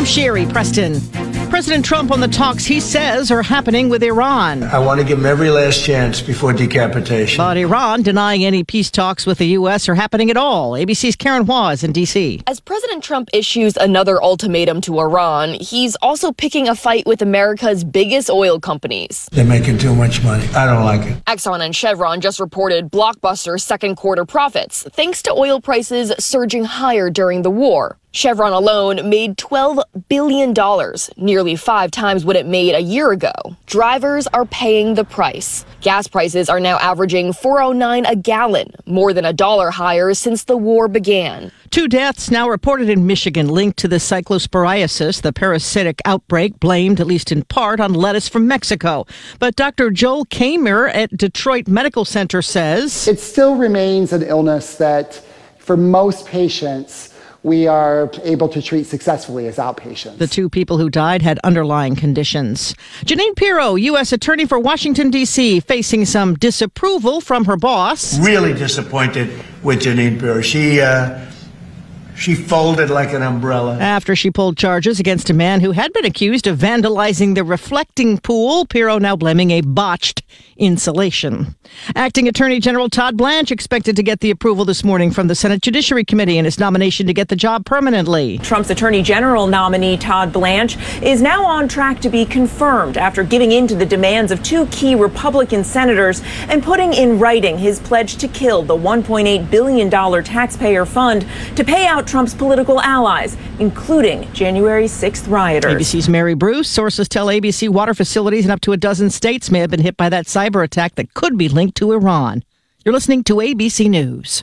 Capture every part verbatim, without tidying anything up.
Sherry Preston. President Trump on the talks he says are happening with Iran. I want to give him every last chance before decapitation. But Iran denying any peace talks with the U S are happening at all. A B C's Karen Hua is in D C. As President Trump issues another ultimatum to Iran, he's also picking a fight with America's biggest oil companies. They're making too much money. I don't like it. Exxon and Chevron just reported blockbuster second quarter profits, thanks to oil prices surging higher during the war. Chevron alone made twelve billion dollars, nearly five times what it made a year ago. Drivers are paying the price. Gas prices are now averaging four oh nine a gallon, more than a dollar higher since the war began. Two deaths now reported in Michigan linked to the cyclosporiasis, the parasitic outbreak blamed, at least in part, on lettuce from Mexico. But Doctor Joel Kamer at Detroit Medical Center says it still remains an illness that, for most patients, we are able to treat successfully as outpatients. The two people who died had underlying conditions. Jeanine Pirro, U S Attorney for Washington, D C, facing some disapproval from her boss. Really disappointed with Jeanine Pirro. She, uh, she folded like an umbrella. After she pulled charges against a man who had been accused of vandalizing the reflecting pool, Pirro now blaming a botched insulation. Acting Attorney General Todd Blanche expected to get the approval this morning from the Senate Judiciary Committee in his nomination to get the job permanently. Trump's Attorney General nominee Todd Blanche is now on track to be confirmed after giving in to the demands of two key Republican senators and putting in writing his pledge to kill the one point eight billion dollars taxpayer fund to pay out Trump's political allies, including January sixth rioters. A B C's Mary Bruce. Sources tell A B C water facilities in up to a dozen states may have been hit by that cyber attack that could be linked to Iran. You're listening to A B C News.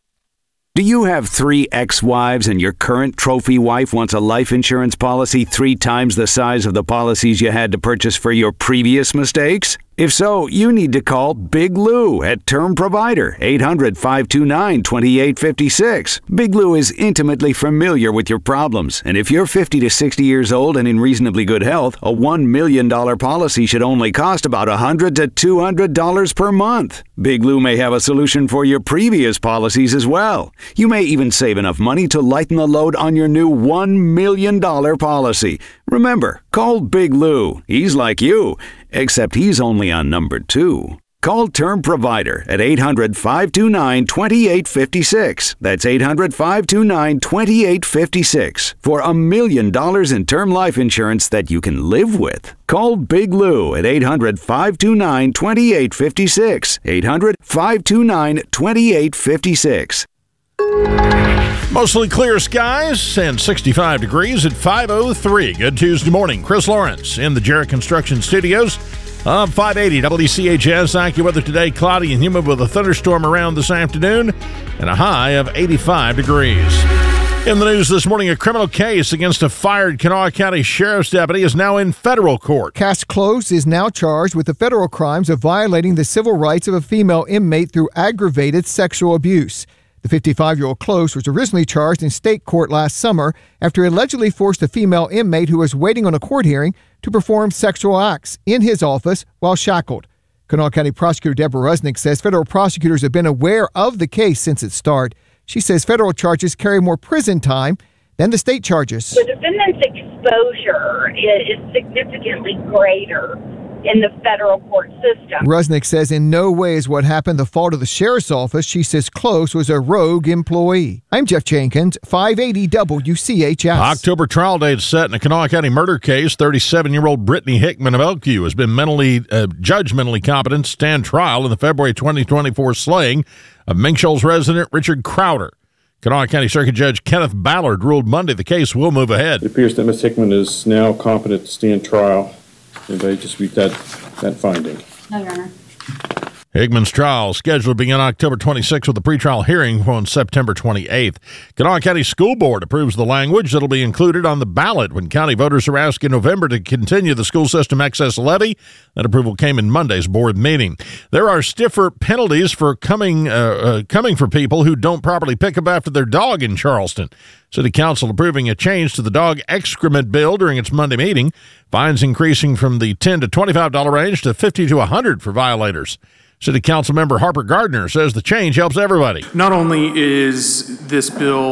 Do you have three ex-wives and your current trophy wife wants a life insurance policy three times the size of the policies you had to purchase for your previous mistakes? If so, you need to call Big Lou at Term Provider, eight hundred, five two nine, two eight five six. Big Lou is intimately familiar with your problems, and if you're fifty to sixty years old and in reasonably good health, a one million dollars policy should only cost about one hundred to two hundred dollars per month. Big Lou may have a solution for your previous policies as well. You may even save enough money to lighten the load on your new one million dollars policy. Remember, call Big Lou. He's like you, except he's only on number two. Call Term Provider at eight hundred, five two nine, two eight five six. That's eight hundred, five two nine, two eight five six for a million dollars in term life insurance that you can live with. Call Big Lou at eight hundred, five two nine, two eight five six. eight hundred, five two nine, two eight five six. Mostly clear skies and sixty-five degrees at five oh three. Good Tuesday morning. Chris Lawrence in the Jarrett Construction Studios. Um, five eighty W C H S. AccuWeather today, cloudy and humid with a thunderstorm around this afternoon and a high of eighty-five degrees. In the news this morning, a criminal case against a fired Kanawha County Sheriff's deputy is now in federal court. Cass Close is now charged with the federal crimes of violating the civil rights of a female inmate through aggravated sexual abuse. The fifty-five-year-old Close was originally charged in state court last summer after he allegedly forced a female inmate who was waiting on a court hearing to perform sexual acts in his office while shackled. Kanawha County Prosecutor Deborah Rusnick says federal prosecutors have been aware of the case since its start. She says federal charges carry more prison time than the state charges. The defendant's exposure is significantly greater in the federal court system. Rusnick says in no way is what happened the fault of the sheriff's office. She says Close was a rogue employee. I'm Jeff Jenkins, five eighty W C H S. October trial date set in a Kanawha County murder case. thirty-seven-year-old Brittany Hickman of Elkview has been mentally, uh, judged mentally competent to stand trial in the February twenty twenty-four slaying of Mink Shoals resident Richard Crowder. Kanawha County Circuit Judge Kenneth Ballard ruled Monday the case will move ahead. It appears that Miz Hickman is now competent to stand trial. Anybody dispute that, that finding? No, Your Honor. Hickman's trial scheduled to begin October twenty-sixth with a pretrial hearing on September twenty-eighth. Kanawha County School Board approves the language that will be included on the ballot when county voters are asked in November to continue the school system excess levy. That approval came in Monday's board meeting. There are stiffer penalties for coming uh, uh, coming for people who don't properly pick up after their dog in Charleston. City Council approving a change to the dog excrement bill during its Monday meeting. Fines increasing from the ten to twenty-five dollars range to fifty to one hundred dollars for violators. City Council member Harper Gardner says the change helps everybody. Not only is this bill